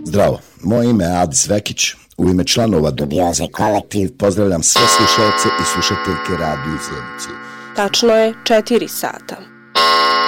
Zdravo, moje ime je Adis Vekić. U ime članova Dubioze kolektiv pozdravljam sve slušaoce i slušateljke Radio Izjenice. Tačno je 4 sata.